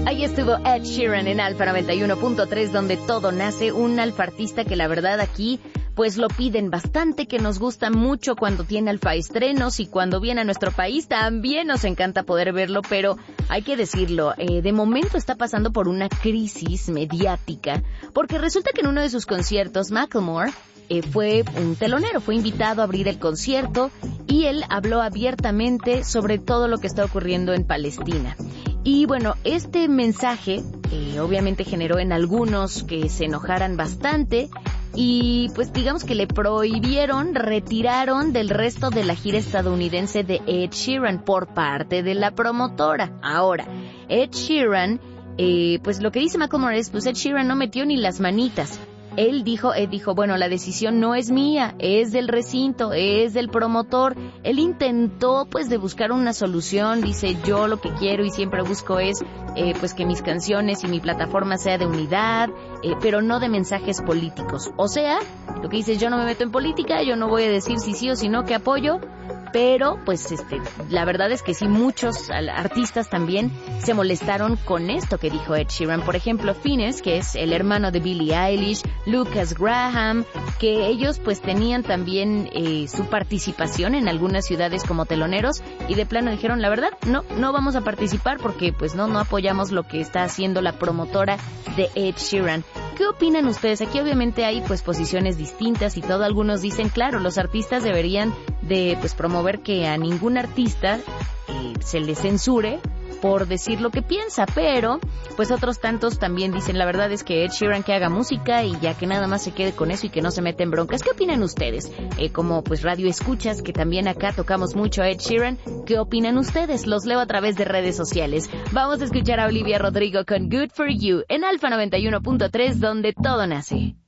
Ahí estuvo Ed Sheeran en Alfa 91.3, donde todo nace, un alfa artista que la verdad aquí pues lo piden bastante, que nos gusta mucho cuando tiene alfa estrenos y cuando viene a nuestro país también nos encanta poder verlo, pero hay que decirlo, de momento está pasando por una crisis mediática, porque resulta que en uno de sus conciertos Macklemore fue un telonero, fue invitado a abrir el concierto y él habló abiertamente sobre todo lo que está ocurriendo en Palestina. Y bueno, este mensaje obviamente generó en algunos que se enojaran bastante y pues digamos que le prohibieron, retiraron del resto de la gira estadounidense de Ed Sheeran por parte de la promotora. Ahora, Ed Sheeran, pues lo que dice Macklemore es, pues Ed Sheeran no metió ni las manitas. Ed dijo, bueno, la decisión no es mía, es del recinto, es del promotor. Él intentó, pues, de buscar una solución. Dice, yo lo que quiero y siempre busco es, pues, que mis canciones y mi plataforma sea de unidad, pero no de mensajes políticos. O sea, lo que dice, yo no me meto en política, yo no voy a decir si sí o si no que apoyo. Pero, pues, la verdad es que sí, muchos artistas también se molestaron con esto que dijo Ed Sheeran. Por ejemplo, Finneas, que es el hermano de Billie Eilish, Lucas Graham, que ellos pues tenían también su participación en algunas ciudades como teloneros y de plano dijeron, la verdad, no vamos a participar porque pues no apoyamos lo que está haciendo la promotora de Ed Sheeran. ¿Qué opinan ustedes? Aquí obviamente hay pues posiciones distintas y todo. Algunos dicen, claro, los artistas deberían de pues promover que a ningún artista se le censure por decir lo que piensa, pero pues otros tantos también dicen, la verdad es que Ed Sheeran que haga música y ya que nada más se quede con eso y que no se mete en broncas. ¿Qué opinan ustedes? Como pues radio escuchas, que también acá tocamos mucho a Ed Sheeran, ¿qué opinan ustedes? Los leo a través de redes sociales. Vamos a escuchar a Olivia Rodrigo con Good For You en Alfa 91.3, donde todo nace.